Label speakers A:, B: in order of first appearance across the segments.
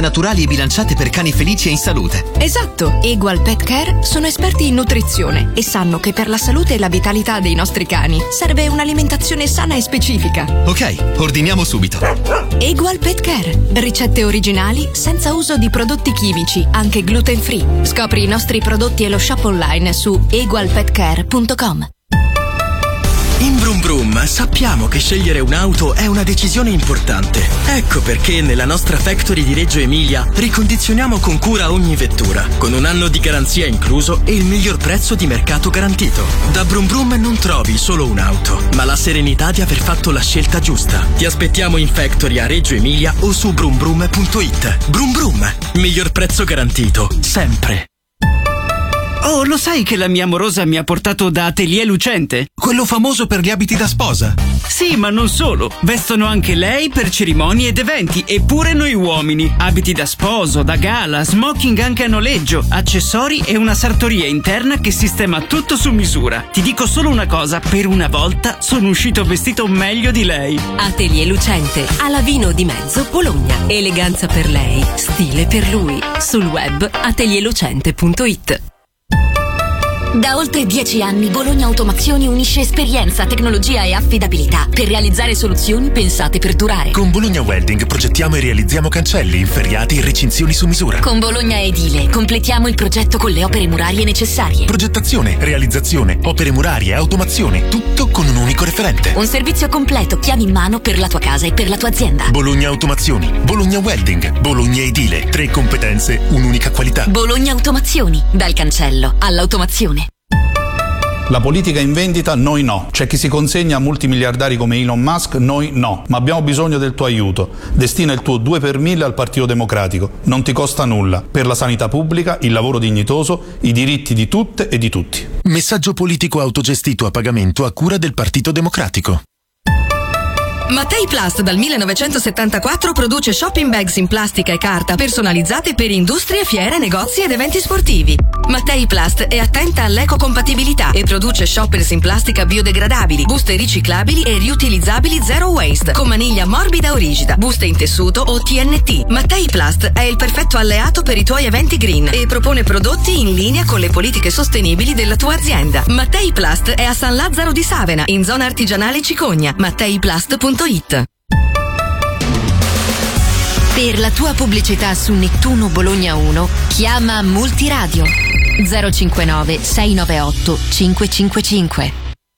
A: naturali e bilanciate per cani felici e in salute.
B: Esatto, Egual Pet Care sono esperti in nutrizione e sanno che per la salute e la vitalità dei nostri cani serve un'alimentazione sana e specifica.
A: Ok, ordiniamo subito.
B: Egual Pet Care, ricette originali senza uso di prodotti chimici, anche gluten free. Scopri i nostri prodotti e lo shop online su egualpetcare.com.
C: In Brum Brum sappiamo che scegliere un'auto è una decisione importante. Ecco perché nella nostra factory di Reggio Emilia ricondizioniamo con cura ogni vettura, con 1 anno di garanzia incluso e il miglior prezzo di mercato garantito. Da Brum Brum non trovi solo un'auto, ma la serenità di aver fatto la scelta giusta. Ti aspettiamo in factory a Reggio Emilia o su brumbrum.it. Brum Brum, miglior prezzo garantito, sempre.
D: Oh, lo sai che la mia amorosa mi ha portato da Atelier Lucente?
E: Quello famoso per gli abiti da sposa.
D: Sì, ma non solo. Vestono anche lei per cerimonie ed eventi, e pure noi uomini. Abiti da sposo, da gala, smoking anche a noleggio, accessori e una sartoria interna che sistema tutto su misura. Ti dico solo una cosa, per una volta sono uscito vestito meglio di lei.
F: Atelier Lucente, a Lavino di Mezzo, Bologna. Eleganza per lei, stile per lui. Sul web atelierlucente.it.
G: Da oltre 10 anni Bologna Automazioni unisce esperienza, tecnologia e affidabilità per realizzare soluzioni pensate per durare.
H: Con Bologna Welding progettiamo e realizziamo cancelli, inferriati e recinzioni su misura.
G: Con Bologna Edile completiamo il progetto con le opere murarie necessarie.
H: Progettazione, realizzazione, opere murarie, automazione, tutto con un unico referente.
G: Un servizio completo, chiavi in mano per la tua casa e per la tua azienda.
H: Bologna Automazioni, Bologna Welding, Bologna Edile, 3 competenze, un'unica qualità.
G: Bologna Automazioni, dal cancello all'automazione.
I: La politica in vendita, noi no. C'è chi si consegna a multimiliardari come Elon Musk, noi no. Ma abbiamo bisogno del tuo aiuto. Destina il tuo 2 per 1000 al Partito Democratico. Non ti costa nulla. Per la sanità pubblica, il lavoro dignitoso, i diritti di tutte e di tutti.
H: Messaggio politico autogestito a pagamento a cura del Partito Democratico.
B: Mattei Plast dal 1974 produce shopping bags in plastica e carta personalizzate per industrie, fiere, negozi ed eventi sportivi. Mattei Plast è attenta all'ecocompatibilità e produce shoppers in plastica biodegradabili, buste riciclabili e riutilizzabili zero waste, con maniglia morbida o rigida, buste in tessuto o TNT. Mattei Plast è il perfetto alleato per i tuoi eventi green e propone prodotti in linea con le politiche sostenibili della tua azienda. Mattei Plast è a San Lazzaro di Savena, in zona artigianale Cicogna. MatteiPlast.it.
G: Per la tua pubblicità su Nettuno Bologna 1 chiama Multiradio 059 698 555.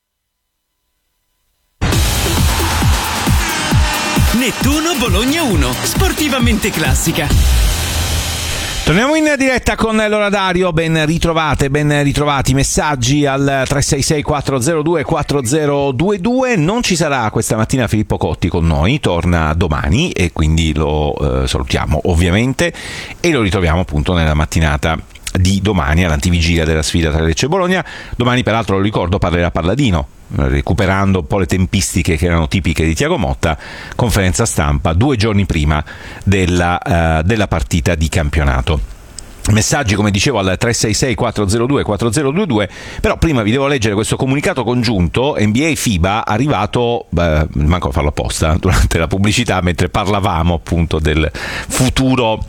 D: Nettuno Bologna 1, sportivamente classica.
J: Torniamo in diretta con Lora Dario, ben ritrovati, messaggi al 366 402 4022. Non ci sarà questa mattina Filippo Cotti con noi, torna domani e quindi lo salutiamo ovviamente e lo ritroviamo appunto nella mattinata di domani all'antivigilia della sfida tra Lecce e Bologna. Domani peraltro, lo ricordo, parlerà Palladino, recuperando un po' le tempistiche che erano tipiche di Thiago Motta. Conferenza stampa 2 giorni prima della partita di campionato. Messaggi, come dicevo, al 366 402 4022. Però prima vi devo leggere questo comunicato congiunto NBA FIBA arrivato, manco a farlo apposta, durante la pubblicità, mentre parlavamo appunto del futuro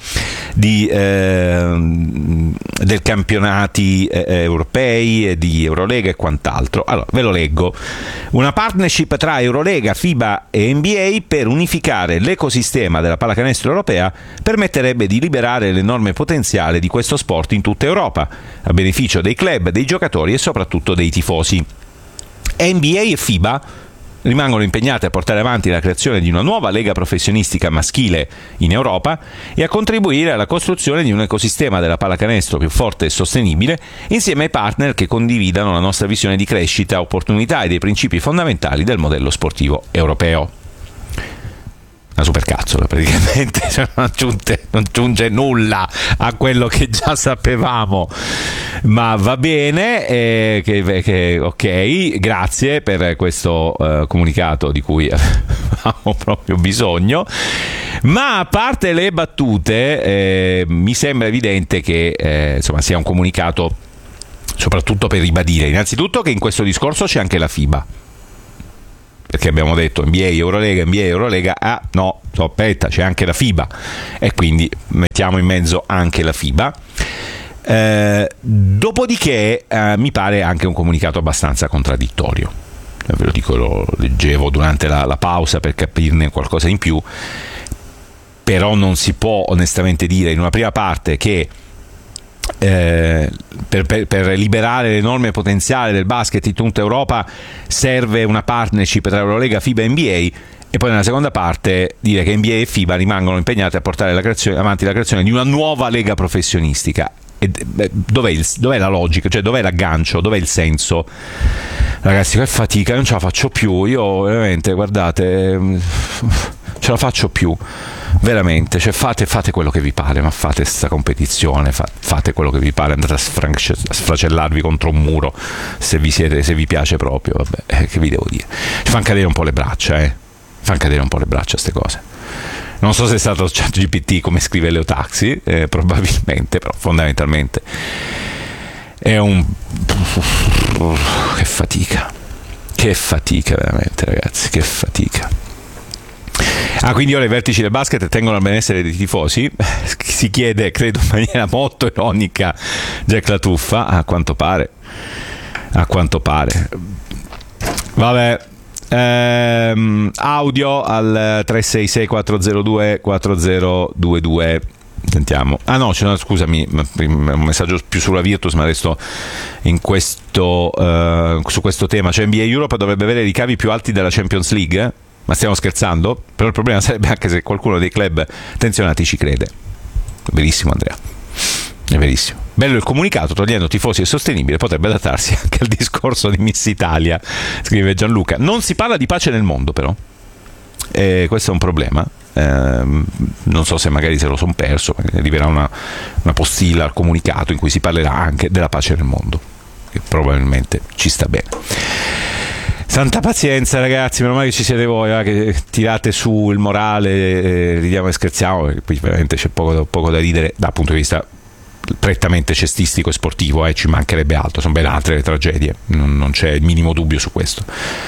J: del campionati europei, di Eurolega e quant'altro. Allora, ve lo leggo. Una partnership tra Eurolega, FIBA e NBA per unificare l'ecosistema della pallacanestro europea permetterebbe di liberare l'enorme potenziale di questo sport in tutta Europa, a beneficio dei club, dei giocatori e soprattutto dei tifosi. NBA e FIBA rimangono impegnate a portare avanti la creazione di una nuova lega professionistica maschile in Europa e a contribuire alla costruzione di un ecosistema della pallacanestro più forte e sostenibile, insieme ai partner che condividano la nostra visione di crescita, opportunità e dei principi fondamentali del modello sportivo europeo. Una supercazzola praticamente, cioè non aggiunge nulla a quello che già sapevamo, ma va bene, ok, grazie per questo comunicato di cui avevamo proprio bisogno. Ma a parte le battute, mi sembra evidente che insomma sia un comunicato soprattutto per ribadire innanzitutto che in questo discorso c'è anche la FIBA, perché abbiamo detto NBA Eurolega, no, aspetta, c'è anche la FIBA, e quindi mettiamo in mezzo anche la FIBA. Dopodiché mi pare anche un comunicato abbastanza contraddittorio, ve lo dico, lo leggevo durante la pausa per capirne qualcosa in più, però non si può onestamente dire in una prima parte che per liberare l'enorme potenziale del basket in tutta Europa serve una partnership tra Eurolega, FIBA e NBA, e poi nella seconda parte dire che NBA e FIBA rimangono impegnati a portare avanti la creazione di una nuova lega professionistica. E dov'è la logica? Cioè, dov'è l'aggancio? Dov'è il senso? Ragazzi, che fatica, non ce la faccio più. Io veramente, guardate, ce la faccio più, veramente. Cioè, fate quello che vi pare, ma fate questa competizione, fate quello che vi pare, andate a sfracellarvi contro un muro se vi piace proprio. Vabbè, che vi devo dire? Ci fanno cadere un po' le braccia, fanno cadere un po' le braccia queste cose. Non so se è stato ChatGPT come scrive Leo Taxi, probabilmente, però fondamentalmente è un... Che fatica veramente, ragazzi, che fatica. Quindi ora i vertici del basket tengono al benessere dei tifosi? Si chiede, credo in maniera molto ironica, Jack La Tuffa, a quanto pare. Vabbè. Audio al 366-402-4022. Sentiamo. No, scusami, un messaggio più sulla Virtus, ma resto in questo su questo tema. Cioè, NBA Europe dovrebbe avere ricavi più alti della Champions League? Ma stiamo scherzando? Però il problema sarebbe anche se qualcuno dei club attenzionati ci crede. Verissimo, Andrea, è verissimo. Bello il comunicato, togliendo tifosi e sostenibile potrebbe adattarsi anche al discorso di Miss Italia, scrive Gianluca. Non si parla di pace nel mondo, però questo è un problema. Non so se magari se lo son perso, arriverà una postilla al comunicato in cui si parlerà anche della pace nel mondo, che probabilmente ci sta bene. Santa pazienza, ragazzi, meno male che ci siete voi, che tirate su il morale, ridiamo e scherziamo, perché qui veramente c'è poco da ridere dal punto di vista prettamente cestistico e sportivo, ci mancherebbe altro, sono ben altre le tragedie, non c'è il minimo dubbio su questo.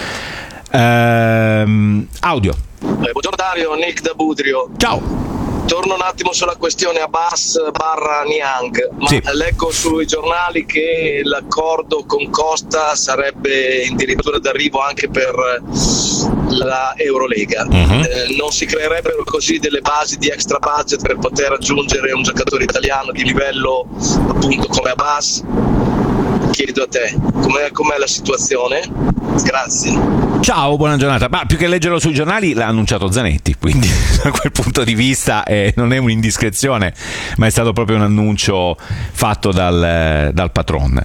J: Audio.
K: Buongiorno Dario, Nick da Budrio.
J: Ciao.
K: Torno un attimo sulla questione Abbas / Niang, ma
J: sì.
K: Leggo sui giornali che l'accordo con Costa sarebbe addirittura d'arrivo anche per la Eurolega. Non si creerebbero così delle basi di extra budget per poter raggiungere un giocatore italiano di livello appunto come Abbas? Chiedo a te, com'è la situazione? Grazie.
J: Ciao, buona giornata. Ma più che leggerlo sui giornali l'ha annunciato Zanetti, quindi da quel punto di vista non è un'indiscrezione, ma è stato proprio un annuncio fatto dal patron.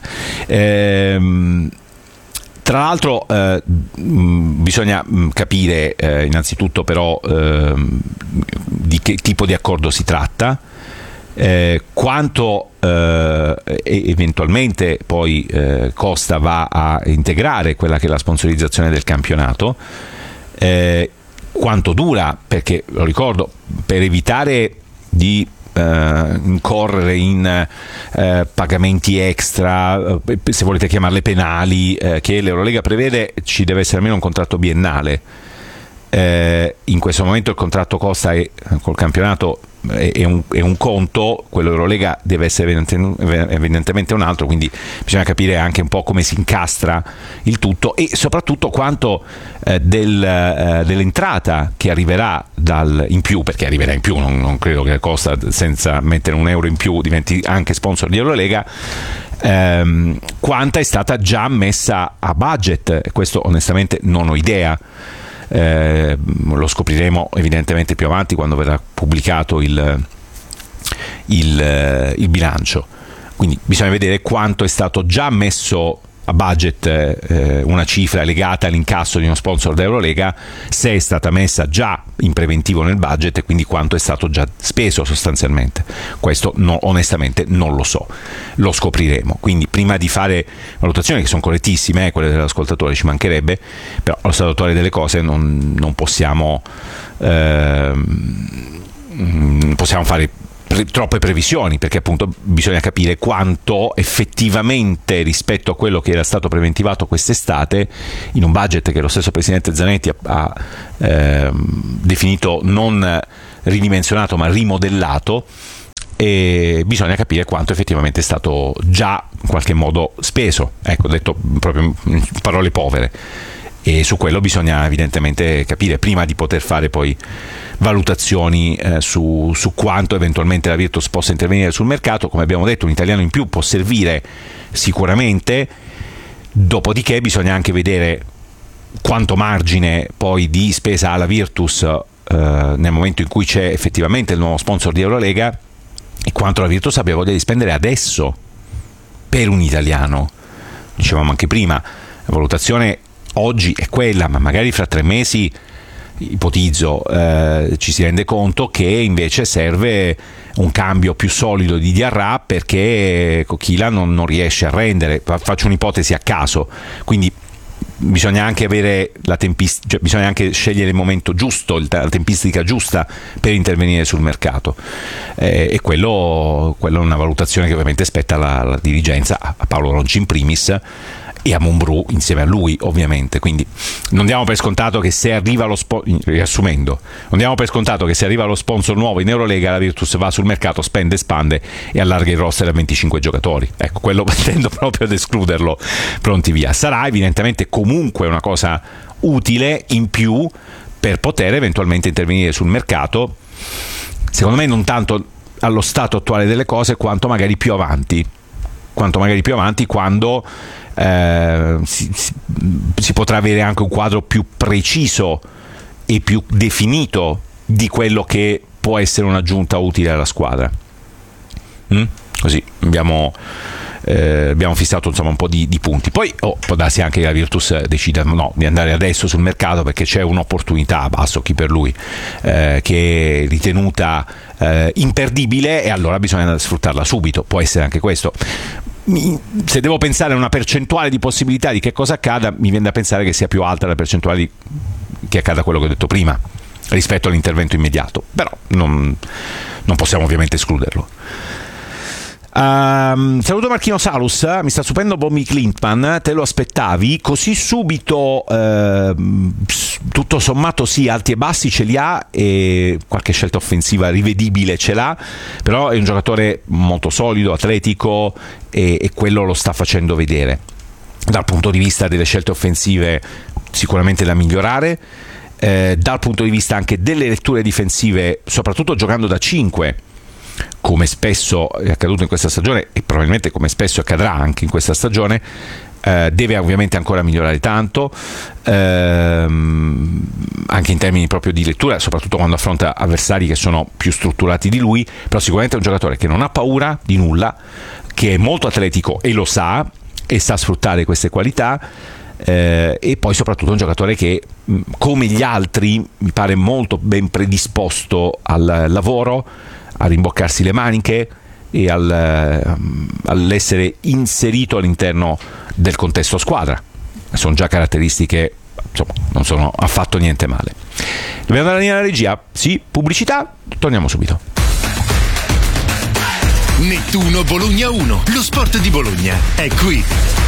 J: Tra l'altro bisogna capire innanzitutto però di che tipo di accordo si tratta, quanto eventualmente poi Costa va a integrare quella che è la sponsorizzazione del campionato, quanto dura, perché lo ricordo, per evitare di incorrere in pagamenti extra, se volete chiamarle penali, che l'Eurolega prevede, ci deve essere almeno un contratto biennale. In questo momento il contratto Costa col campionato è un conto, quello Eurolega deve essere evidentemente un altro, quindi bisogna capire anche un po' come si incastra il tutto e soprattutto quanto dell'entrata che arriverà in più, perché arriverà in più, non credo che Costa senza mettere un euro in più diventi anche sponsor di Eurolega, quanta è stata già messa a budget. Questo onestamente non ho idea. Lo scopriremo evidentemente più avanti quando verrà pubblicato il bilancio, quindi bisogna vedere quanto è stato già messo a budget, una cifra legata all'incasso di uno sponsor d'Eurolega, se è stata messa già in preventivo nel budget e quindi quanto è stato già speso sostanzialmente. Questo onestamente non lo so, lo scopriremo, quindi prima di fare valutazioni che sono correttissime, quelle dell'ascoltatore, ci mancherebbe, però allo stato attuale delle cose non possiamo fare troppe previsioni, perché appunto bisogna capire quanto effettivamente rispetto a quello che era stato preventivato quest'estate, in un budget che lo stesso Presidente Zanetti ha definito non ridimensionato ma rimodellato, e bisogna capire quanto effettivamente è stato già in qualche modo speso, ecco, detto proprio in parole povere. E su quello bisogna evidentemente capire prima di poter fare poi valutazioni su quanto eventualmente la Virtus possa intervenire sul mercato. Come abbiamo detto, un italiano in più può servire sicuramente, dopodiché bisogna anche vedere quanto margine poi di spesa ha la Virtus nel momento in cui c'è effettivamente il nuovo sponsor di Eurolega, e quanto la Virtus abbia voglia di spendere adesso per un italiano. Dicevamo anche prima, la valutazione oggi è quella, ma magari fra 3 mesi, ipotizzo, ci si rende conto che invece serve un cambio più solido di Diarra perché Coquila non riesce a rendere. Faccio un'ipotesi a caso, quindi bisogna anche avere la tempistica, cioè bisogna anche scegliere il momento giusto, la tempistica giusta per intervenire sul mercato, e quello è una valutazione che ovviamente spetta alla dirigenza, a Paolo Ronci in primis e a Mumbrú insieme a lui, ovviamente. Quindi non diamo per scontato che se arriva riassumendo, non diamo per scontato che se arriva lo sponsor nuovo in Eurolega la Virtus va sul mercato, spende, espande e allarga il roster a 25 giocatori. Ecco, quello tendo proprio ad escluderlo, pronti via. Sarà evidentemente comunque una cosa utile in più per poter eventualmente intervenire sul mercato, secondo me non tanto allo stato attuale delle cose quanto magari più avanti, quando si potrà avere anche un quadro più preciso e più definito di quello che può essere un'aggiunta utile alla squadra. Così abbiamo fissato insomma un po' di punti. Poi può darsi anche che la Virtus decida di andare adesso sul mercato perché c'è un'opportunità a basso chi per lui che è ritenuta imperdibile, e allora bisogna sfruttarla subito. Può essere anche questo. Se devo pensare a una percentuale di possibilità di che cosa accada, mi viene da pensare che sia più alta la percentuale che accada quello che ho detto prima rispetto all'intervento immediato, però non possiamo ovviamente escluderlo. Saluto Marchino Salus, mi sta stupendo Bobby Clintman, te lo aspettavi così subito? Tutto sommato sì, alti e bassi ce li ha e qualche scelta offensiva rivedibile ce l'ha, però è un giocatore molto solido, atletico, e quello lo sta facendo vedere. Dal punto di vista delle scelte offensive sicuramente da migliorare, dal punto di vista anche delle letture difensive, soprattutto giocando da 5, come spesso è accaduto in questa stagione e probabilmente come spesso accadrà anche in questa stagione, deve ovviamente ancora migliorare tanto, anche in termini proprio di lettura, soprattutto quando affronta avversari che sono più strutturati di lui. Però sicuramente è un giocatore che non ha paura di nulla, che è molto atletico e lo sa, e sa sfruttare queste qualità, e poi soprattutto un giocatore che, come gli altri, mi pare molto ben predisposto al lavoro, a rimboccarsi le maniche e all'essere inserito all'interno del contesto squadra. Sono già caratteristiche, insomma, non sono affatto niente male. Dobbiamo andare alla regia? Sì, pubblicità, torniamo subito.
H: Nettuno Bologna 1, lo sport di Bologna è qui.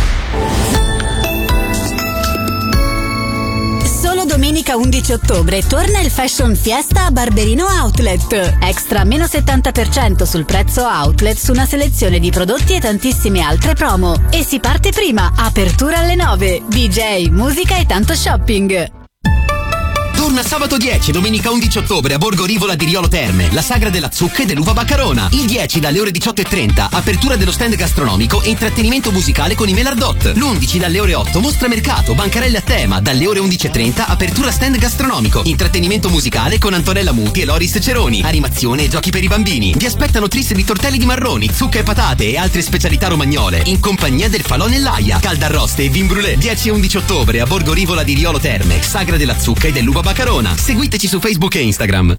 L: Solo domenica 11 ottobre torna il Fashion Fiesta a Barberino Outlet. Extra meno 70% sul prezzo outlet su una selezione di prodotti e tantissime altre promo. E si parte prima, apertura alle 9, DJ, musica e tanto shopping.
M: Torna sabato 10 e domenica 11 ottobre a Borgo Rivola di Riolo Terme, la sagra della zucca e dell'uva baccarona. Il 10 dalle ore 18:30, apertura dello stand gastronomico e intrattenimento musicale con i Melardot. L'11 dalle ore 8, mostra mercato, bancarelle a tema. Dalle ore 11:30, apertura stand gastronomico, intrattenimento musicale con Antonella Muti e Loris Ceroni, animazione e giochi per i bambini. Vi aspettano tris di tortelli di marroni, zucca e patate e altre specialità romagnole, in compagnia del Falò nell'Aia, caldarroste e vin brûlé. 10 e 11 ottobre a Borgo Rivola di Riolo Terme, sagra della zucca e dell'uva baccarona. Seguiteci su Facebook e Instagram.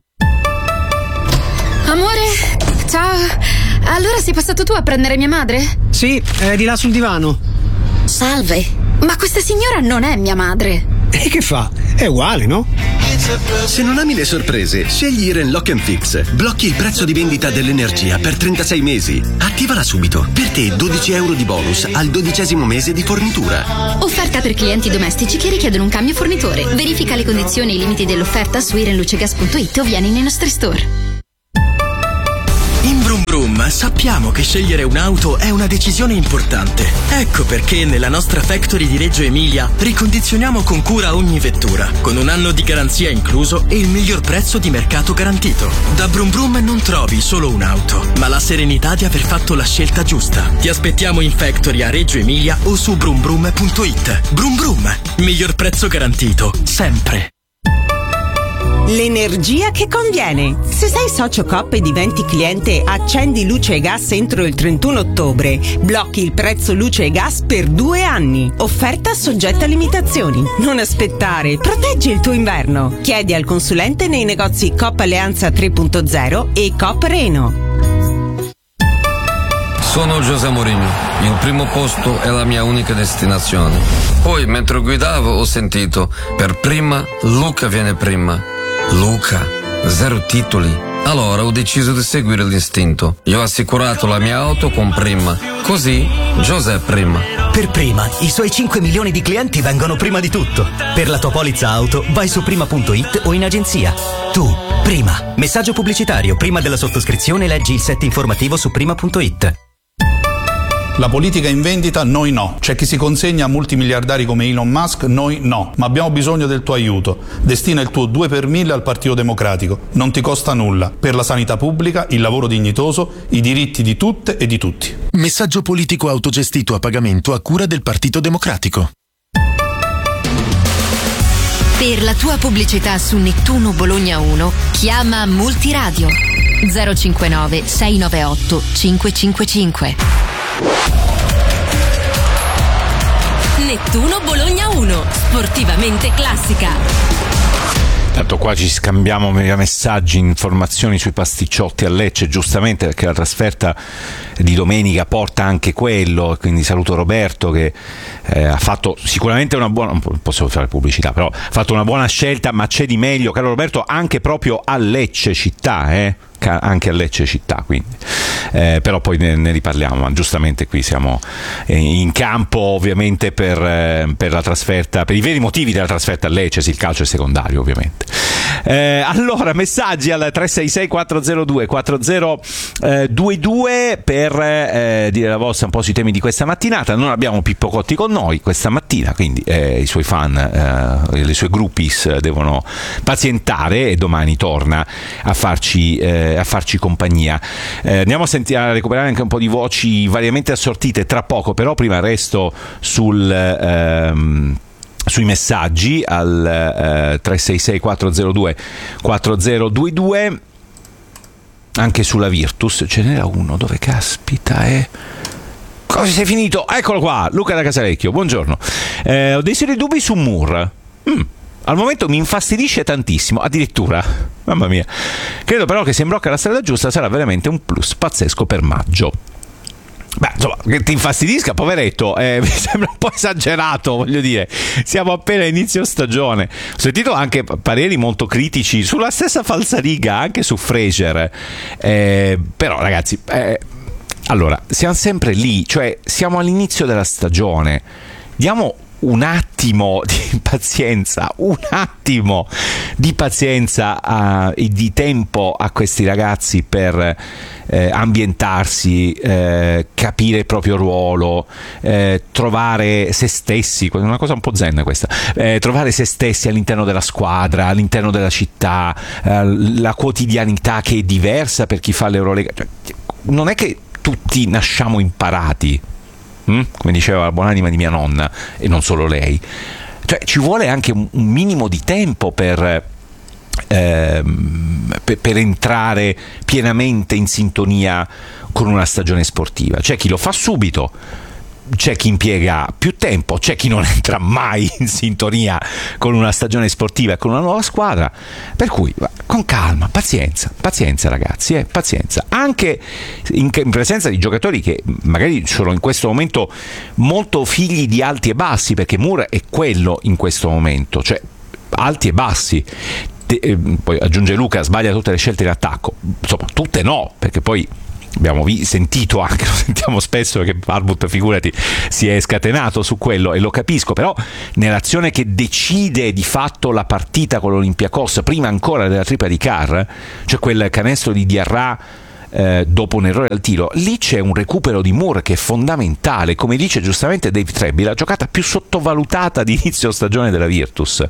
N: Amore, ciao. Allora sei passato tu a prendere mia madre?
O: Sì, è di là sul divano.
N: Salve, ma questa signora non è mia madre.
O: E che fa? È uguale, no?
M: Se non ami le sorprese, scegli Iren Lock and Fix. Blocchi il prezzo di vendita dell'energia per 36 mesi. Attivala subito. Per te 12 euro di bonus al 12° mese di fornitura.
P: Offerta per clienti domestici che richiedono un cambio fornitore. Verifica le condizioni e i limiti dell'offerta su irenlucegas.it o vieni nei nostri store.
C: In Brum Brum sappiamo che scegliere un'auto è una decisione importante. Ecco perché nella nostra factory di Reggio Emilia ricondizioniamo con cura ogni vettura, con un anno di garanzia incluso e il miglior prezzo di mercato garantito. Da Brum Brum non trovi solo un'auto, ma la serenità di aver fatto la scelta giusta. Ti aspettiamo in factory a Reggio Emilia o su brumbrum.it. Brum Brum, miglior prezzo garantito, sempre.
Q: L'energia che conviene. Se sei socio Coop e diventi cliente Accendi Luce e Gas entro il 31 ottobre, blocchi il prezzo luce e gas per 2 anni. Offerta soggetta a limitazioni. Non aspettare, proteggi il tuo inverno. Chiedi al consulente nei negozi Coop Alleanza 3.0 e Coop Reno.
R: Sono José Mourinho, il primo posto è la mia unica destinazione. Poi mentre guidavo ho sentito, per prima Luca viene prima. Luca, 0 titoli. Allora ho deciso di seguire l'istinto. Io ho assicurato la mia auto con Prima. Così José Prima.
S: Per Prima, i suoi 5 milioni di clienti vengono prima di tutto. Per la tua polizza auto, vai su prima.it o in agenzia. Tu, Prima. Messaggio pubblicitario. Prima della sottoscrizione leggi il set informativo su prima.it.
I: La politica in vendita, noi no. C'è chi si consegna a multimiliardari come Elon Musk, noi no. Ma abbiamo bisogno del tuo aiuto. Destina il tuo 2 per 1000 al Partito Democratico. Non ti costa nulla. Per la sanità pubblica, il lavoro dignitoso, i diritti di tutte e di tutti.
H: Messaggio politico autogestito a pagamento a cura del Partito Democratico.
F: Per la tua pubblicità su Nettuno Bologna 1, chiama Multiradio 059 698 555. Nettuno Bologna 1, sportivamente classica.
J: Tanto qua ci scambiamo messaggi, informazioni sui pasticciotti a Lecce, giustamente, perché la trasferta di domenica porta anche quello, quindi saluto Roberto che ha fatto sicuramente una buona, non posso fare pubblicità, però ha fatto una buona scelta, ma c'è di meglio, caro Roberto, anche proprio a Lecce città, anche a Lecce città, quindi però poi ne riparliamo, ma giustamente qui siamo in campo ovviamente per la trasferta, per i veri motivi della trasferta a Lecce, sì, il calcio è secondario ovviamente. Allora messaggi al 366 402 4022 per dire la vostra un po' sui temi di questa mattinata. Non abbiamo Pippo Cotti con noi questa mattina, quindi i suoi fan, le sue groupies devono pazientare e domani torna a farci compagnia. Andiamo a recuperare anche un po' di voci variamente assortite tra poco, però prima resto sui messaggi al 366 402 4022, anche sulla Virtus ce n'era uno, dove caspita è? Cosa sei finito? Eccolo qua, Luca da Casalecchio, buongiorno. Ho dei seri dubbi su Moore. Al momento mi infastidisce tantissimo, addirittura, mamma mia. Credo però che se imbrocca la strada giusta sarà veramente un plus pazzesco per maggio. Beh, insomma, che ti infastidisca, poveretto, mi sembra un po' esagerato, voglio dire, siamo appena a inizio stagione. Ho sentito anche pareri molto critici sulla stessa falsariga, anche su Fraser, però ragazzi, allora, siamo sempre lì, cioè siamo all'inizio della stagione, diamo un attimo di pazienza, e di tempo a questi ragazzi per ambientarsi, capire il proprio ruolo, trovare se stessi, una cosa un po' zen questa, trovare se stessi all'interno della squadra, all'interno della città, la quotidianità che è diversa per chi fa l'Eurolega. Cioè, non è che tutti nasciamo imparati, come diceva la buonanima di mia nonna, e non solo lei, cioè ci vuole anche un minimo di tempo per entrare pienamente in sintonia con una stagione sportiva. C'è chi lo fa subito, c'è chi impiega più tempo, c'è chi non entra mai in sintonia con una stagione sportiva e con una nuova squadra, per cui con calma, pazienza ragazzi, pazienza, anche in presenza di giocatori che magari sono in questo momento molto figli di alti e bassi, perché Moore è quello in questo momento, cioè alti e bassi. poi aggiunge Luca, sbaglia tutte le scelte in attacco. Insomma, tutte no, perché poi abbiamo sentito anche, lo sentiamo spesso, che Arbut, figurati, si è scatenato su quello, e lo capisco, però nell'azione che decide di fatto la partita con l'Olympiakos, prima ancora della tripla di Carr, cioè quel canestro di Diarra dopo un errore al tiro, lì c'è un recupero di Moore che è fondamentale. Come dice giustamente Dave Trebbi, la giocata più sottovalutata di inizio stagione della Virtus.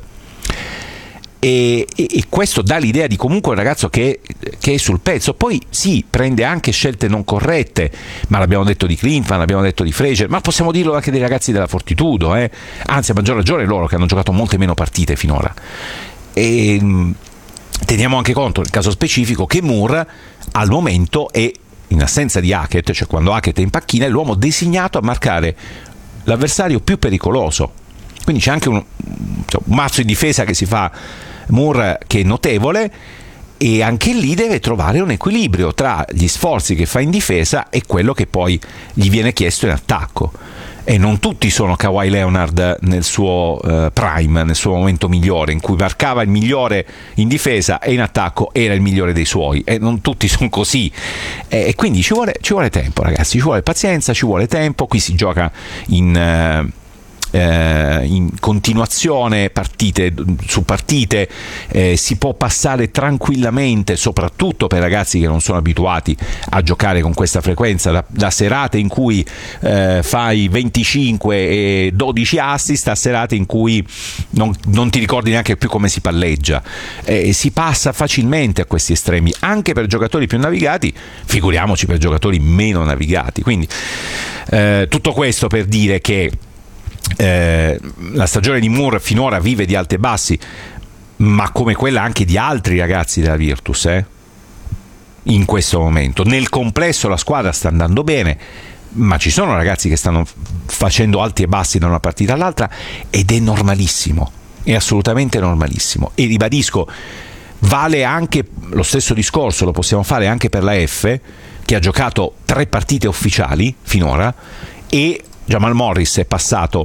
J: E questo dà l'idea di comunque un ragazzo che è sul pezzo. Poi sì, prende anche scelte non corrette, ma l'abbiamo detto di Clinton, l'abbiamo detto di Fraser, ma possiamo dirlo anche dei ragazzi della Fortitudo, anzi a maggior ragione loro che hanno giocato molte meno partite finora. E teniamo anche conto nel caso specifico che Moore al momento è, in assenza di Hackett, cioè quando Hackett è in panchina, è l'uomo designato a marcare l'avversario più pericoloso. Quindi c'è anche un mazzo in difesa che si fa Moore che è notevole, e anche lì deve trovare un equilibrio tra gli sforzi che fa in difesa e quello che poi gli viene chiesto in attacco. E non tutti sono Kawhi Leonard nel suo prime, nel suo momento migliore, in cui marcava il migliore in difesa e in attacco era il migliore dei suoi, e non tutti sono così, e quindi ci vuole tempo, ragazzi, ci vuole pazienza, ci vuole tempo. Qui si gioca in continuazione, partite su partite, si può passare tranquillamente, soprattutto per ragazzi che non sono abituati a giocare con questa frequenza, da serate in cui fai 25 e 12 assist a serate in cui non ti ricordi neanche più come si palleggia. Si passa facilmente a questi estremi, anche per giocatori più navigati, figuriamoci per giocatori meno navigati. Quindi tutto questo per dire che la stagione di Moore finora vive di alti e bassi, ma come quella anche di altri ragazzi della Virtus in questo momento. Nel complesso la squadra sta andando bene, ma ci sono ragazzi che stanno facendo alti e bassi da una partita all'altra, ed è normalissimo, è assolutamente normalissimo. E ribadisco, vale anche lo stesso discorso, lo possiamo fare anche per la F, che ha giocato 3 partite ufficiali finora, e Jamal Morris è passato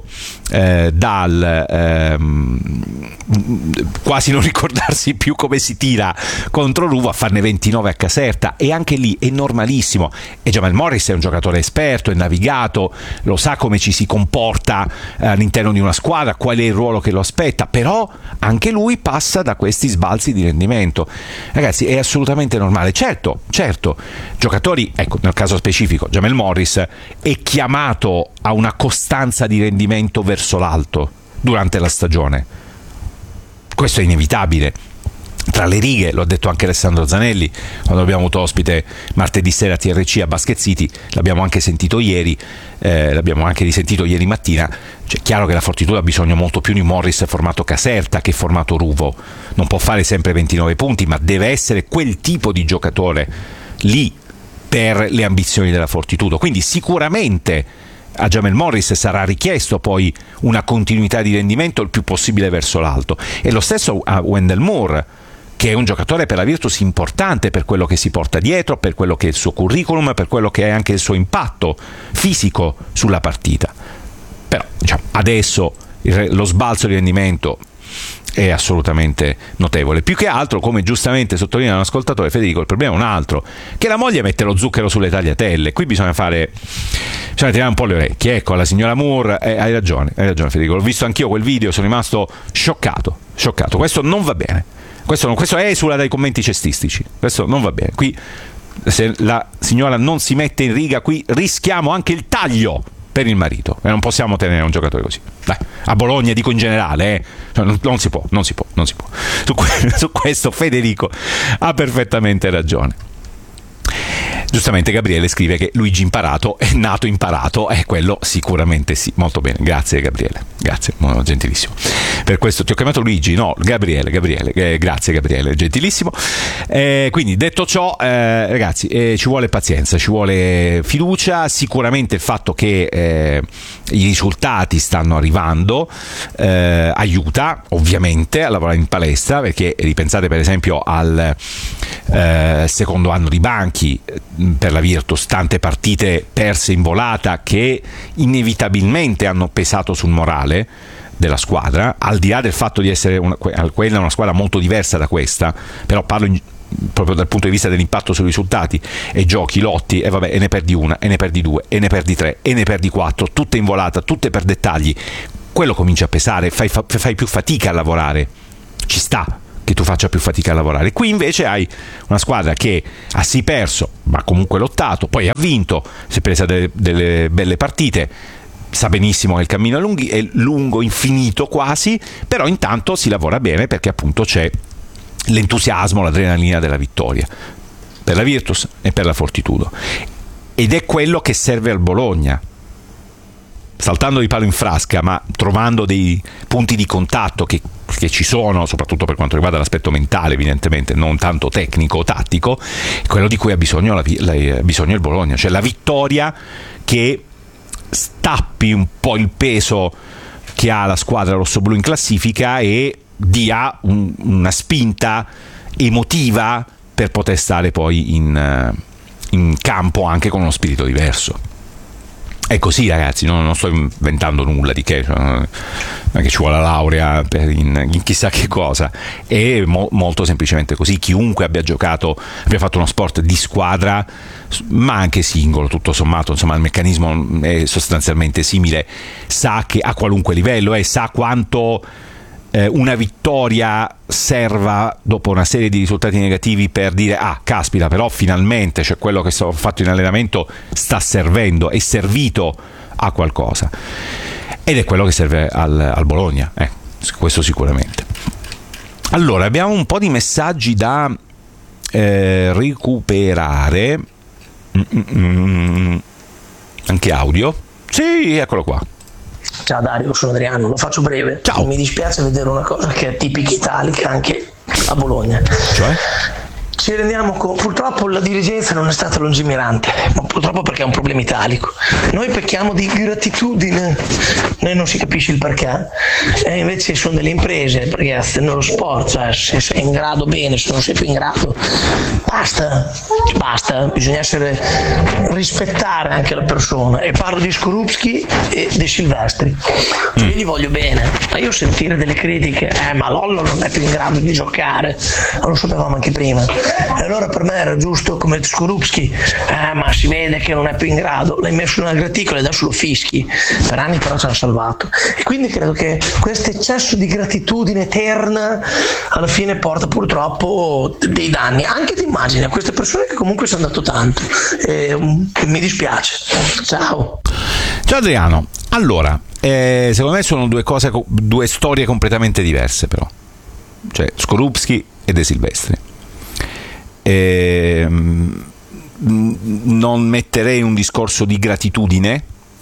J: dal quasi non ricordarsi più come si tira contro Ruvo a farne 29 a Caserta, e anche lì è normalissimo. E Jamal Morris è un giocatore esperto, è navigato, lo sa come ci si comporta all'interno di una squadra, qual è il ruolo che lo aspetta, però anche lui passa da questi sbalzi di rendimento. Ragazzi, è assolutamente normale. Certo, giocatori, ecco, nel caso specifico Jamal Morris è chiamato a una costanza di rendimento verso l'alto durante la stagione, questo è inevitabile. Tra le righe, lo ha detto anche Alessandro Zanelli quando abbiamo avuto ospite martedì sera a TRC a Basket City, l'abbiamo anche sentito ieri, l'abbiamo anche risentito ieri mattina. Cioè, chiaro che la Fortitudo ha bisogno molto più di Morris formato Caserta che formato Ruvo, non può fare sempre 29 punti, ma deve essere quel tipo di giocatore lì per le ambizioni della Fortitudo. Quindi sicuramente a Jamal Morris sarà richiesto poi una continuità di rendimento il più possibile verso l'alto, e lo stesso a Wendell Moore, che è un giocatore per la Virtus importante per quello che si porta dietro, per quello che è il suo curriculum, per quello che è anche il suo impatto fisico sulla partita. Però diciamo, adesso lo sbalzo di rendimento è assolutamente notevole. Più che altro, come giustamente sottolinea un ascoltatore, Federico, il problema è un altro, che la moglie mette lo zucchero sulle tagliatelle. Qui bisogna tirare un po' le orecchie, ecco, alla signora Moore. Hai ragione Federico, l'ho visto anch'io quel video, sono rimasto scioccato. Questo non va bene, questo esula dai commenti cestistici, questo non va bene. Qui se la signora non si mette in riga, qui rischiamo anche il taglio per il marito, e non possiamo tenere un giocatore così. Dai, a Bologna dico in generale, non si può. Su questo Federico ha perfettamente ragione. Giustamente Gabriele scrive che Luigi Imparato è nato imparato, e quello sicuramente sì. Molto bene, grazie Gabriele, grazie, gentilissimo. Per questo ti ho chiamato Luigi, no, Gabriele, grazie Gabriele, gentilissimo. Quindi detto ciò, ragazzi, ci vuole pazienza, ci vuole fiducia. Sicuramente il fatto che i risultati stanno arrivando aiuta ovviamente a lavorare in palestra, perché ripensate per esempio al secondo anno di banchi. per la Virtus, tante partite perse in volata che inevitabilmente hanno pesato sul morale della squadra, al di là del fatto di essere quella una squadra molto diversa da questa, però parlo proprio dal punto di vista dell'impatto sui risultati, e giochi, lotti, e vabbè, e ne perdi una, e ne perdi due, e ne perdi tre, e ne perdi quattro, tutte in volata, tutte per dettagli. Quello comincia a pesare, fai più fatica a lavorare, ci sta che tu faccia più fatica a lavorare. Qui invece hai una squadra che ha sì perso, ma comunque lottato, poi ha vinto, si è presa delle belle partite, sa benissimo che il cammino è lungo, infinito quasi, però intanto si lavora bene perché appunto c'è l'entusiasmo, l'adrenalina della vittoria per la Virtus e per la Fortitudo, ed è quello che serve al Bologna, saltando di palo in frasca ma trovando dei punti di contatto che ci sono, soprattutto per quanto riguarda l'aspetto mentale, evidentemente non tanto tecnico o tattico, quello di cui ha bisogno il Bologna, cioè la vittoria che stappi un po' il peso che ha la squadra rossoblù in classifica e dia una spinta emotiva per poter stare poi in campo anche con uno spirito diverso. È così, ragazzi, non sto inventando nulla di che, non è che ci vuole la laurea in chissà che cosa, è molto semplicemente così. Chiunque abbia giocato, abbia fatto uno sport di squadra, ma anche singolo, tutto sommato, insomma, il meccanismo è sostanzialmente simile, sa che a qualunque livello sa quanto una vittoria serva dopo una serie di risultati negativi per dire caspita, però finalmente quello che ho fatto in allenamento sta servendo, è servito a qualcosa, ed è quello che serve al Bologna, questo sicuramente. Allora, abbiamo un po' di messaggi da recuperare, anche audio. Sì, eccolo qua.
T: Ciao Dario, sono Adriano, lo faccio breve.
J: Ciao.
T: Mi dispiace vedere una cosa che è tipica italica anche a Bologna.
J: Cioè?
T: Ci rendiamo conto, purtroppo la dirigenza non è stata lungimirante, ma purtroppo perché è un problema italico. Noi pecchiamo di gratitudine, noi non si capisce il perché, e invece sono delle imprese, perché nello sport, cioè, se sei in grado bene, se non sei più in grado, basta, bisogna rispettare anche la persona, e parlo di Skorupski e De Silvestri, io gli voglio bene, ma io sentire delle critiche, ma Lollo non è più in grado di giocare, ma lo sapevamo anche prima. E allora per me era giusto come Skorupski, ma si vede che non è più in grado, l'hai messo in una graticola e adesso lo fischi, per anni però ci hanno salvato, e quindi credo che questo eccesso di gratitudine eterna alla fine porta purtroppo dei danni anche di immagine a queste persone che comunque ci hanno dato tanto, e mi dispiace. Ciao
J: Adriano. Allora, secondo me sono due storie completamente diverse, però, cioè Skorupski e De Silvestri. Non metterei un discorso di gratitudine,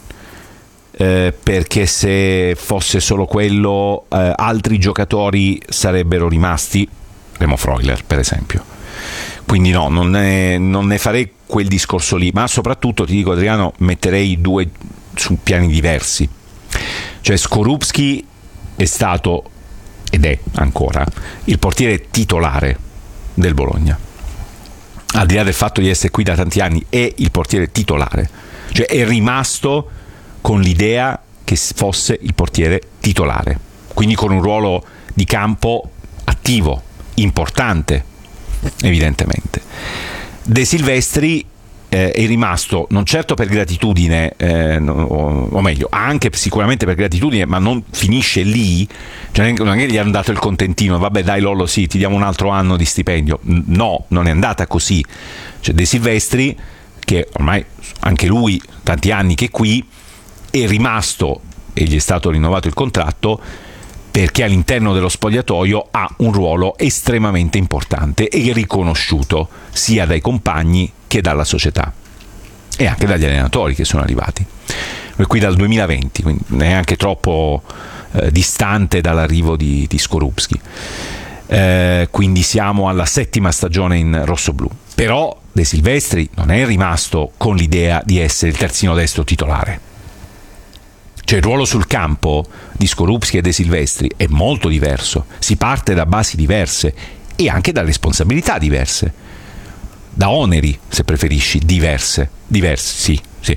J: perché se fosse solo quello, altri giocatori sarebbero rimasti, Remo Freuler per esempio, quindi no, non ne farei quel discorso lì, ma soprattutto ti dico, Adriano, metterei due su piani diversi. Cioè Skorupski è stato ed è ancora il portiere titolare del Bologna, al di là del fatto di essere qui da tanti anni, è il portiere titolare, cioè è rimasto con l'idea che fosse il portiere titolare, quindi con un ruolo di campo attivo, importante, evidentemente. De Silvestri è rimasto non certo per gratitudine, o meglio, anche sicuramente per gratitudine, ma non finisce lì, cioè non è che gli hanno dato il contentino, vabbè dai Lollo, sì, ti diamo un altro anno di stipendio. No, non è andata così. Cioè De Silvestri, che ormai anche lui tanti anni che è qui, è rimasto e gli è stato rinnovato il contratto perché all'interno dello spogliatoio ha un ruolo estremamente importante e riconosciuto sia dai compagni che dalla società e anche dagli allenatori che sono arrivati. È qui dal 2020, quindi neanche troppo distante dall'arrivo di Skorupski. Quindi siamo alla 7ª stagione in rossoblù. Però De Silvestri non è rimasto con l'idea di essere il terzino destro titolare. Cioè il ruolo sul campo di Skorupski e De Silvestri è molto diverso, si parte da basi diverse e anche da responsabilità diverse. da oneri, se preferisci, diversi, sì.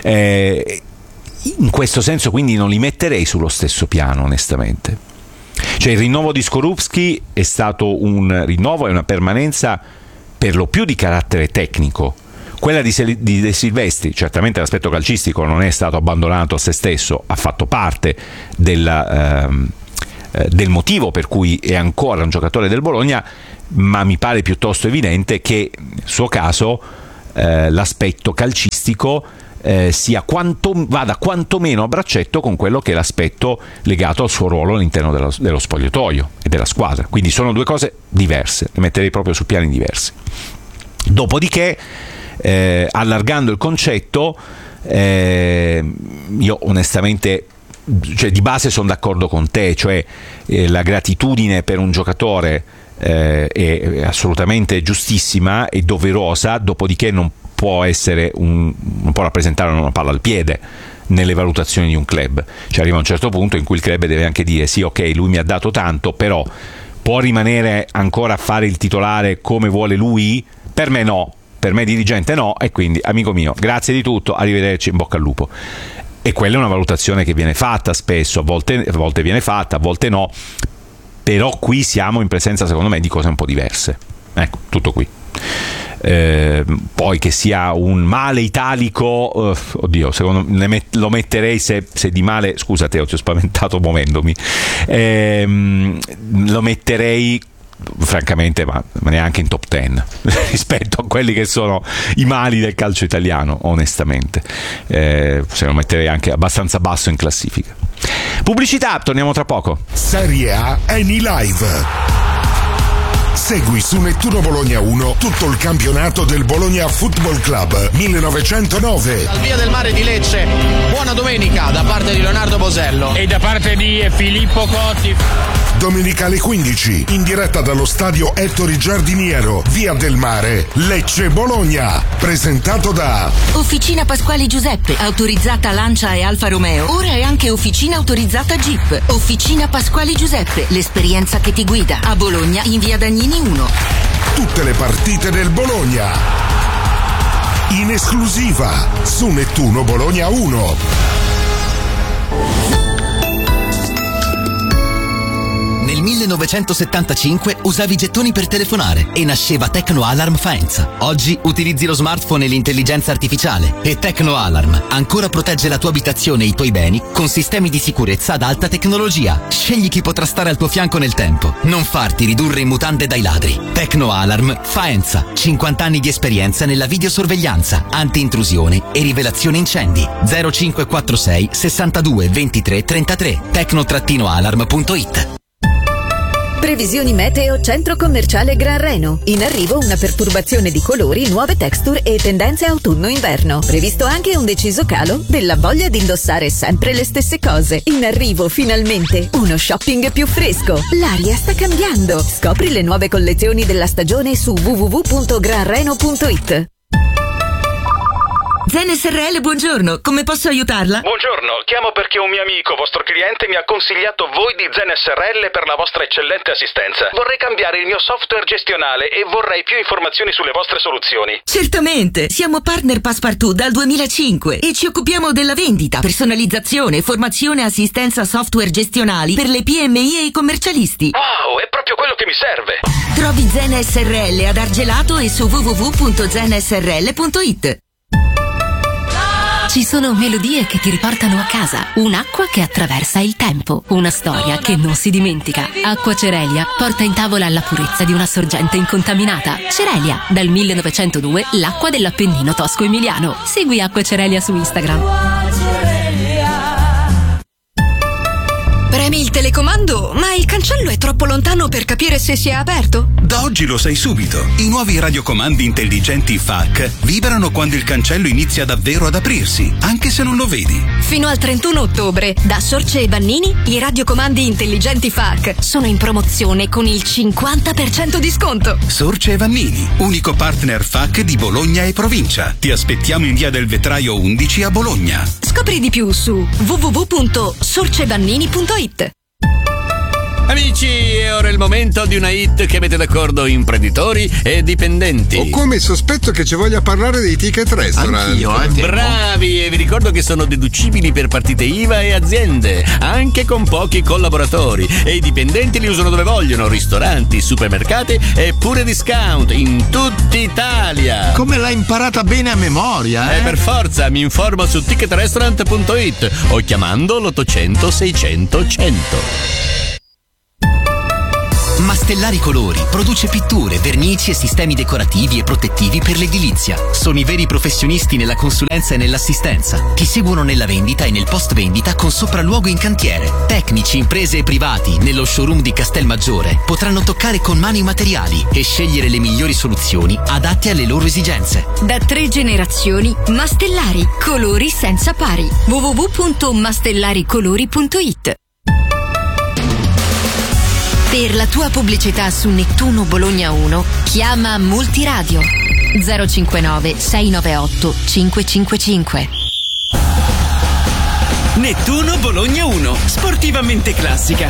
J: In questo senso quindi non li metterei sullo stesso piano, onestamente. Cioè il rinnovo di Skorupski è stato un rinnovo e una permanenza per lo più di carattere tecnico. Quella di De Silvestri, certamente l'aspetto calcistico non è stato abbandonato a se stesso, ha fatto parte del motivo per cui è ancora un giocatore del Bologna, ma mi pare piuttosto evidente che nel suo caso l'aspetto calcistico vada quantomeno a braccetto con quello che è l'aspetto legato al suo ruolo all'interno dello spogliatoio e della squadra. Quindi sono due cose diverse, le metterei proprio su piani diversi. Dopodiché, allargando il concetto, io onestamente, cioè, di base sono d'accordo con te, cioè la gratitudine per un giocatore è assolutamente giustissima e doverosa, dopodiché non può rappresentare una palla al piede nelle valutazioni di un club. Cioè arriva un certo punto in cui il club deve anche dire sì, ok, lui mi ha dato tanto, però può rimanere ancora a fare il titolare come vuole lui? Per me no, per me dirigente no, e quindi amico mio, grazie di tutto, arrivederci, in bocca al lupo. E quella è una valutazione che viene fatta spesso, a volte viene fatta, a volte no, però qui siamo in presenza secondo me di cose un po' diverse. Ecco, tutto qui. Poi che sia un male italico, oddio, secondo me lo metterei, se di male, scusate, ti ho spaventato muovendomi, lo metterei francamente ma neanche in top 10 rispetto a quelli che sono i mali del calcio italiano, onestamente. Se lo metterei anche abbastanza basso in classifica. Pubblicità, torniamo tra poco.
H: Serie A Eni Live. Segui su Nettuno Bologna 1 tutto il campionato del Bologna Football Club 1909.
U: Dal Via del Mare di Lecce, buona domenica da parte di Leonardo Bosello
V: e da parte di Filippo Cotti.
H: Domenica alle 15, in diretta dallo stadio Ettore Giardiniero, Via del Mare, Lecce Bologna. Presentato da
G: Officina Pasquali Giuseppe, autorizzata Lancia e Alfa Romeo. Ora è anche officina autorizzata Jeep. Officina Pasquali Giuseppe, l'esperienza che ti guida. A Bologna in Via Dagnini 1.
H: Tutte le partite del Bologna in esclusiva su Nettuno Bologna 1.
M: Nel 1975 usavi gettoni per telefonare e nasceva Tecno Alarm Faenza. Oggi utilizzi lo smartphone e l'intelligenza artificiale e Tecno Alarm ancora protegge la tua abitazione e i tuoi beni con sistemi di sicurezza ad alta tecnologia. Scegli chi potrà stare al tuo fianco nel tempo. Non farti ridurre in mutande dai ladri. Tecno Alarm Faenza. 50 anni di esperienza nella videosorveglianza, anti-intrusione e rivelazione incendi. 0546 62 23 33. Tecno-alarm.it.
W: Previsioni meteo Centro Commerciale Gran Reno. In arrivo una perturbazione di colori, nuove texture e tendenze autunno-inverno. Previsto anche un deciso calo della voglia di indossare sempre le stesse cose. In arrivo finalmente uno shopping più fresco. L'aria sta cambiando. Scopri le nuove collezioni della stagione su www.granreno.it.
G: Zen SRL, buongiorno, come posso aiutarla?
V: Buongiorno, chiamo perché un mio amico, vostro cliente, mi ha consigliato voi di Zen SRL per la vostra eccellente assistenza. Vorrei cambiare il mio software gestionale e vorrei più informazioni sulle vostre soluzioni.
G: Certamente, siamo partner Passepartout dal 2005 e ci occupiamo della vendita, personalizzazione, formazione e assistenza software gestionali per le PMI e i commercialisti.
V: Wow, è proprio quello che mi serve.
G: Trovi Zen SRL ad Argelato e su www.zensrl.it.
F: Ci sono melodie che ti riportano a casa, un'acqua che attraversa il tempo, una storia che non si dimentica. Acqua Cerelia porta in tavola la purezza di una sorgente incontaminata. Cerelia, dal 1902 l'acqua dell'Appennino tosco-emiliano. Segui Acqua Cerelia su Instagram.
B: Premi il telecomando, ma il cancello è troppo lontano per capire se si è aperto?
E: Da oggi lo sai subito. I nuovi radiocomandi intelligenti FAC vibrano quando il cancello inizia davvero ad aprirsi, anche se non lo vedi.
B: Fino al 31 ottobre, da Sorce e Vannini, i radiocomandi intelligenti FAC sono in promozione con il 50% di sconto.
E: Sorce e Vannini, unico partner FAC di Bologna e provincia. Ti aspettiamo in via del Vetraio 11 a Bologna.
B: Scopri di più su www.sorcevannini.it.
A: Amici, è ora il momento di una hit che mette d'accordo imprenditori e dipendenti.
D: Ho come il sospetto che ci voglia parlare dei ticket restaurant.
A: Anch'io, bravi, e vi ricordo che sono deducibili per partite IVA e aziende, anche con pochi collaboratori. E i dipendenti li usano dove vogliono: ristoranti, supermercati e pure discount in tutta Italia.
K: Come l'hai imparata bene a memoria,
A: Per forza, mi informo su ticketrestaurant.it o chiamando l'800 600 100.
M: Mastellari Colori produce pitture, vernici e sistemi decorativi e protettivi per l'edilizia. Sono i veri professionisti nella consulenza e nell'assistenza. Ti seguono nella vendita e nel post vendita con sopralluogo in cantiere. Tecnici, imprese e privati nello showroom di Castelmaggiore potranno toccare con mano i materiali e scegliere le migliori soluzioni adatte alle loro esigenze.
X: Da 3 generazioni, Mastellari, colori senza pari. www.mastellaricolori.it.
F: Per la tua pubblicità su Nettuno Bologna 1, chiama Multiradio 059 698 555.
Y: Nettuno Bologna 1, sportivamente classica.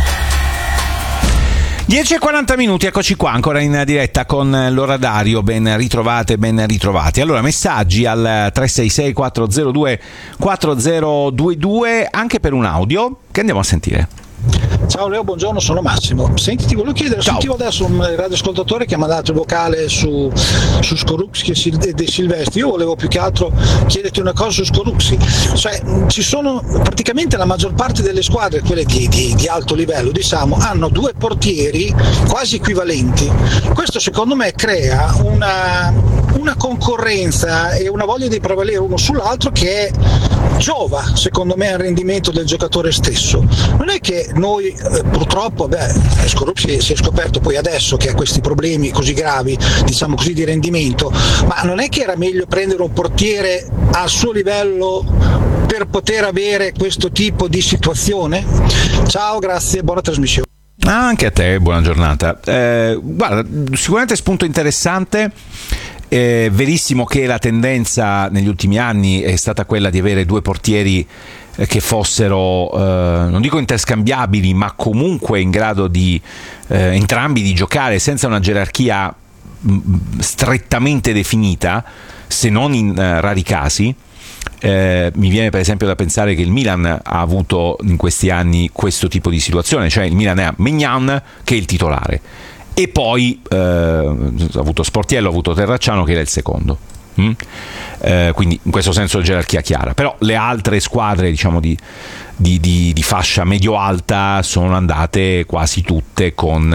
J: 10:40, eccoci qua ancora in diretta con l'oradario. Ben ritrovate, ben ritrovati. Allora, messaggi al 366 402 4022 anche per un audio che andiamo a sentire.
Z: Ciao Leo, buongiorno, sono Massimo. Senti, ti volevo chiedere, sentivo adesso un radioascoltatore che mi ha dato il vocale su Skorupski e De Silvestri. Io volevo più che altro chiederti una cosa su Skorupski. Cioè, ci sono praticamente la maggior parte delle squadre, quelle di alto livello, diciamo, hanno 2 portieri quasi equivalenti. Questo secondo me crea una concorrenza e una voglia di prevalere uno sull'altro che giova, secondo me, al rendimento del giocatore stesso. Non è che noi purtroppo, Skorupski si è scoperto poi adesso che ha questi problemi così gravi, diciamo così, di rendimento, ma non è che era meglio prendere un portiere al suo livello per poter avere questo tipo di situazione? Ciao, grazie, buona trasmissione.
J: Anche a te, buona giornata. Guarda, sicuramente spunto interessante. È verissimo che la tendenza negli ultimi anni è stata quella di avere 2 portieri che fossero, non dico interscambiabili, ma comunque in grado di entrambi di giocare senza una gerarchia strettamente definita, se non in rari casi. Mi viene per esempio da pensare che il Milan ha avuto in questi anni questo tipo di situazione, cioè il Milan ha Maignan che è il titolare e poi ha avuto Sportiello, ha avuto Terracciano che era il secondo. Quindi in questo senso gerarchia chiara. Però le altre squadre, diciamo, di fascia medio-alta sono andate quasi tutte con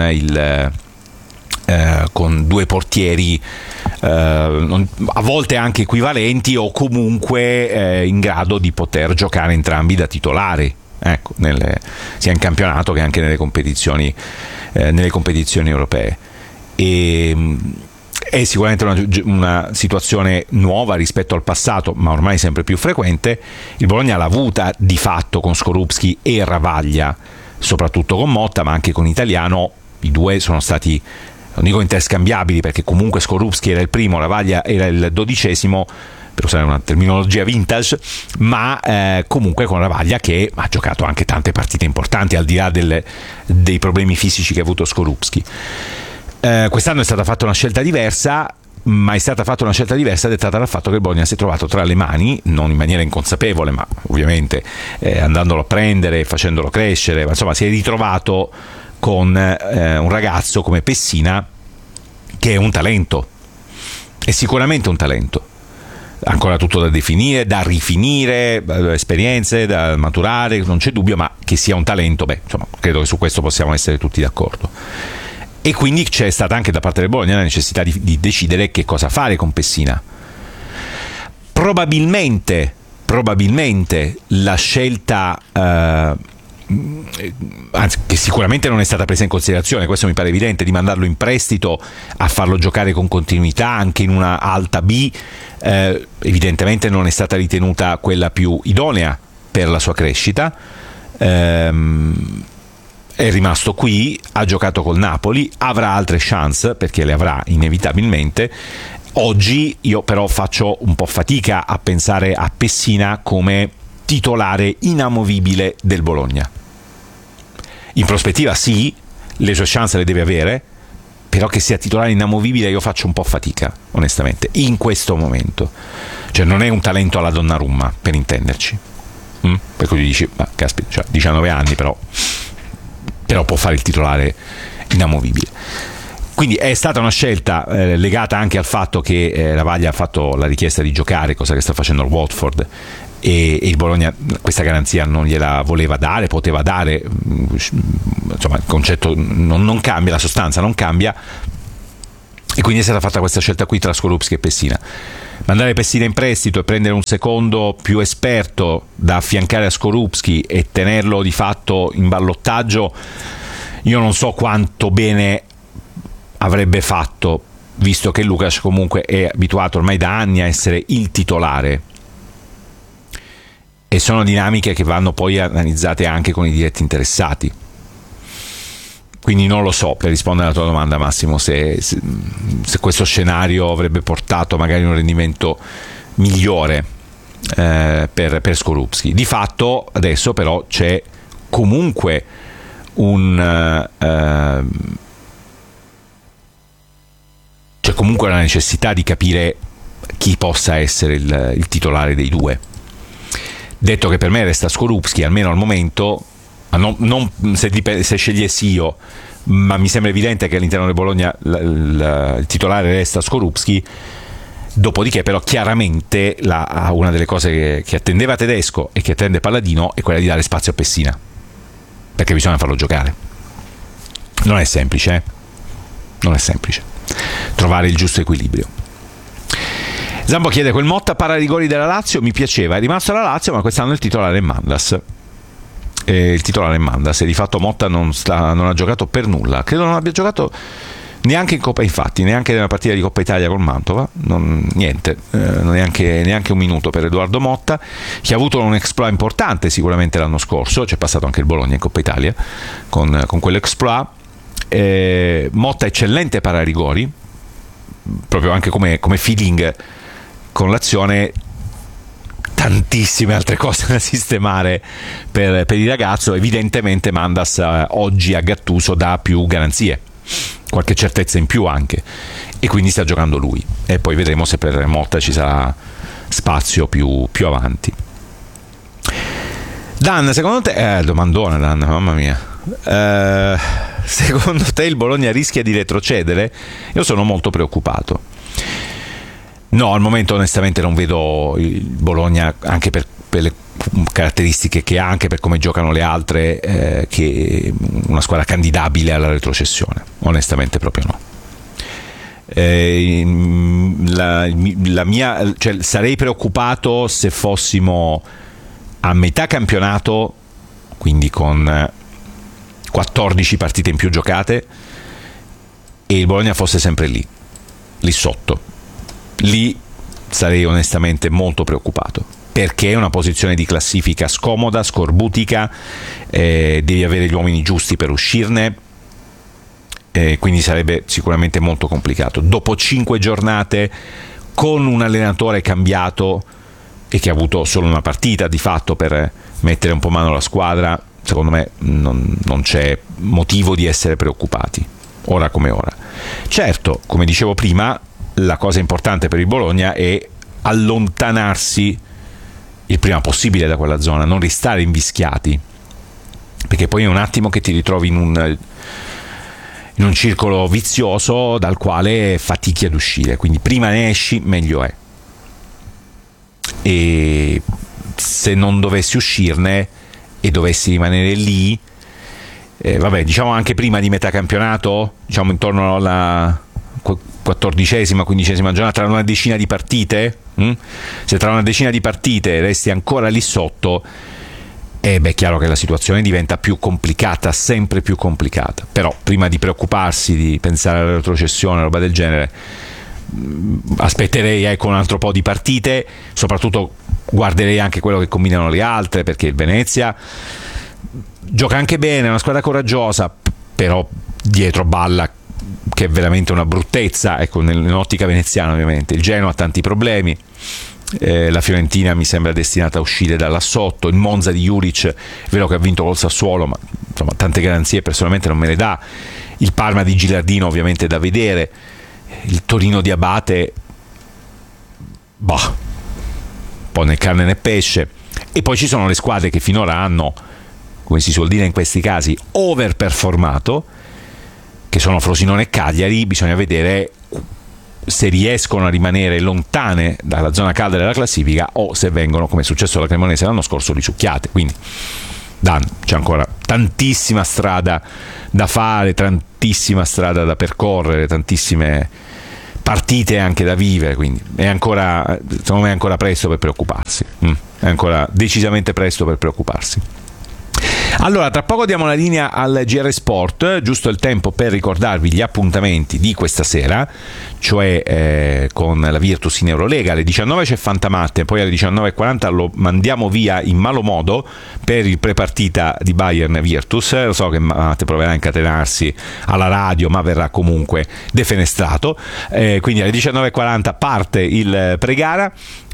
J: 2 portieri a volte anche equivalenti o comunque in grado di poter giocare entrambi da titolari, ecco, sia in campionato che anche nelle competizioni europee. È sicuramente una situazione nuova rispetto al passato, ma ormai sempre più frequente. Il Bologna l'ha avuta di fatto con Skorupski e Ravaglia, soprattutto con Motta, ma anche con Italiano. I 2 sono stati, non dico interscambiabili, perché comunque Skorupski era il primo, Ravaglia era il 12°, per usare una terminologia vintage, ma comunque con Ravaglia che ha giocato anche tante partite importanti, al di là dei problemi fisici che ha avuto Skorupski. Quest'anno è stata fatta una scelta diversa, ma è stata fatta una scelta diversa dettata dal fatto che il Bologna si è trovato tra le mani, non in maniera inconsapevole, ma ovviamente andandolo a prendere, facendolo crescere, ma insomma si è ritrovato con un ragazzo come Pessina, che è un talento, è sicuramente un talento. Ancora tutto da definire, da rifinire, esperienze da maturare, non c'è dubbio, ma che sia un talento, insomma, credo che su questo possiamo essere tutti d'accordo. E quindi c'è stata anche da parte del Bologna la necessità di decidere che cosa fare con Pessina. Probabilmente la scelta, anzi, che sicuramente non è stata presa in considerazione, questo mi pare evidente, di mandarlo in prestito a farlo giocare con continuità anche in una alta B, evidentemente non è stata ritenuta quella più idonea per la sua crescita. È rimasto qui, ha giocato col Napoli, avrà altre chance perché le avrà inevitabilmente. Oggi io però faccio un po' fatica a pensare a Pessina come titolare inamovibile del Bologna. In prospettiva sì, le sue chance le deve avere, però che sia titolare inamovibile io faccio un po' fatica, onestamente, in questo momento. Cioè non è un talento alla Donnarumma, per intenderci. Per cui dici, ma caspita, cioè 19 anni però può fare il titolare inamovibile. Quindi è stata una scelta legata anche al fatto che Ravaglia ha fatto la richiesta di giocare, cosa che sta facendo il Watford, e il Bologna questa garanzia non gliela voleva dare, poteva dare, insomma il concetto non cambia, la sostanza non cambia, e quindi è stata fatta questa scelta qui tra Skorupski e Pessina. Mandare Pessina in prestito e prendere un secondo più esperto da affiancare a Skorupski e tenerlo di fatto in ballottaggio, io non so quanto bene avrebbe fatto, visto che Lukasz comunque è abituato ormai da anni a essere il titolare, e sono dinamiche che vanno poi analizzate anche con i diretti interessati. Quindi non lo so, per rispondere alla tua domanda, Massimo, se questo scenario avrebbe portato magari un rendimento migliore per Skorupski. Di fatto adesso però c'è comunque c'è comunque la necessità di capire chi possa essere il titolare dei due. Detto che per me resta Skorupski, almeno al momento, non se scegliessi io, ma mi sembra evidente che all'interno del Bologna il titolare resta Skorupski. Dopodiché però chiaramente una delle cose che attendeva Tedesco e che attende Palladino è quella di dare spazio a Pessina, perché bisogna farlo giocare. Non è semplice, non è semplice trovare il giusto equilibrio. Zambo chiede: quel Motta pararigori della Lazio mi piaceva, è rimasto alla Lazio, ma quest'anno il titolare è Mandas. Il titolare è Mandas, e di fatto Motta non ha giocato per nulla, credo non abbia giocato neanche in Coppa, infatti neanche nella partita di Coppa Italia col Mantova, neanche un minuto per Edoardo Motta, che ha avuto un exploit importante sicuramente l'anno scorso, c'è passato anche il Bologna in Coppa Italia con quell'exploit. Motta eccellente pararigori, proprio anche come feeling con l'azione, tantissime altre cose da sistemare per il ragazzo. Evidentemente Mandas oggi a Gattuso dà più garanzie, qualche certezza in più anche, e quindi sta giocando lui, e poi vedremo se per Motta ci sarà spazio più avanti. Dan, secondo te domandone Dan, mamma mia, secondo te il Bologna rischia di retrocedere? Io sono molto preoccupato. No, al momento onestamente non vedo il Bologna, anche per le caratteristiche che ha, anche per come giocano le altre, che una squadra candidabile alla retrocessione, onestamente proprio no. Cioè, sarei preoccupato se fossimo a metà campionato, quindi con 14 partite in più giocate, e il Bologna fosse sempre lì sotto. Lì sarei onestamente molto preoccupato, perché è una posizione di classifica scomoda, scorbutica, devi avere gli uomini giusti per uscirne, quindi sarebbe sicuramente molto complicato. Dopo 5 giornate, con un allenatore cambiato e che ha avuto solo una partita di fatto per mettere un po' mano alla squadra, secondo me non c'è motivo di essere preoccupati, ora come ora. Certo, come dicevo prima, la cosa importante per il Bologna è allontanarsi il prima possibile da quella zona, non restare invischiati, perché poi è un attimo che ti ritrovi in un circolo vizioso dal quale fatichi ad uscire, quindi prima ne esci meglio è. E se non dovessi uscirne e dovessi rimanere lì, vabbè, diciamo anche prima di metà campionato, diciamo intorno alla 14ª, 15ª giornata, tra una decina di partite, se tra una decina di partite resti ancora lì sotto, è chiaro che la situazione diventa più complicata, sempre più complicata. Però prima di preoccuparsi, di pensare alla retrocessione, roba del genere, aspetterei un altro po' di partite, soprattutto guarderei anche quello che combinano le altre, perché il Venezia gioca anche bene, è una squadra coraggiosa, però dietro balla che è veramente una bruttezza, ecco, nell'ottica veneziana ovviamente. Il Genoa ha tanti problemi, La Fiorentina mi sembra destinata a uscire da là sotto. Il Monza di Juric, è vero che ha vinto col Sassuolo, ma insomma tante garanzie personalmente non me le dà. Il Parma di Gilardino ovviamente da vedere. Il Torino di Abate, un po' né carne né pesce. E poi ci sono le squadre che finora hanno, come si suol dire in questi casi, overperformato, che sono Frosinone e Cagliari. Bisogna vedere se riescono a rimanere lontane dalla zona calda della classifica o se vengono, come è successo alla Cremonese l'anno scorso, risucchiate. Quindi c'è ancora tantissima strada da fare, tantissima strada da percorrere, tantissime partite anche da vivere, quindi è ancora, secondo me è ancora presto per preoccuparsi, è ancora decisamente presto per preoccuparsi. Allora, tra poco diamo la linea al GR Sport, giusto il tempo per ricordarvi gli appuntamenti di questa sera, cioè con la Virtus in Eurolega. Alle 19 c'è Fantamatte, poi alle 19.40 lo mandiamo via in malo modo per il prepartita di Bayern Virtus. Lo so che Matte proverà a incatenarsi alla radio, ma verrà comunque defenestrato, quindi alle 19.40 parte il pregara,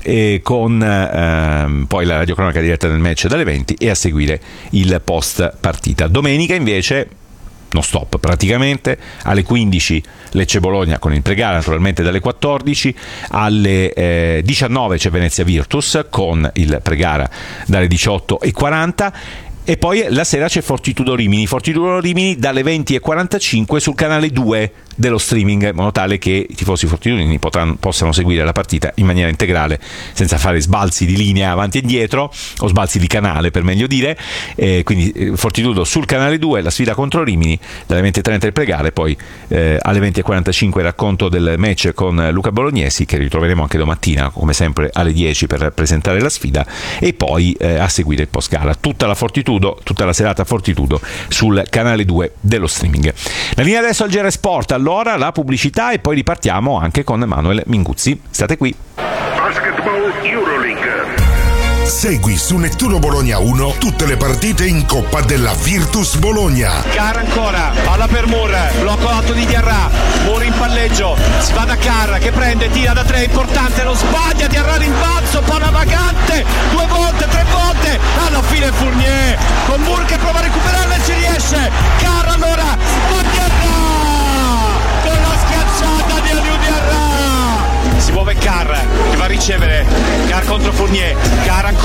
J: con poi la radiocronaca diretta del match dalle 20 e a seguire il post partita. Domenica invece non stop praticamente, alle 15 Lecce-Bologna con il pregara, naturalmente dalle 14 alle 19 c'è Venezia Virtus con il pregara dalle 18.40. E poi la sera c'è Fortitudo Rimini dalle 20.45 sul canale 2 dello streaming, in modo tale che i tifosi fortitudini possano seguire la partita in maniera integrale senza fare sbalzi di linea avanti e indietro, o sbalzi di canale per meglio dire. Quindi Fortitudo sul canale 2, la sfida contro Rimini, dalle 20.30 il pregare, poi alle 20.45 il racconto del match con Luca Bolognesi, che ritroveremo anche domattina come sempre alle 10 per presentare la sfida, e poi a seguire il post gara. Tutta la serata Fortitudo sul canale 2 dello streaming. La linea adesso al GR Sport, allora la pubblicità e poi ripartiamo anche con Manuel Minguzzi. State qui.
H: Basketball Euroleague. Segui su Nettuno Bologna 1 tutte le partite in Coppa della Virtus Bologna.
U: Carra ancora, palla per Moore, blocco alto di Diarra, Moore in palleggio, si va da Carra che prende, tira da 3, importante, lo sbaglia, Diarra rimbalzo, palla vagante, 2 volte, 3 volte, alla fine Fournier, con Moore che prova a recuperarla e ci riesce, Carra allora, con Diarra, con la schiacciata di Aliou Diarra, si muove Carra che va a ricevere, Carra contro Fournier, Carra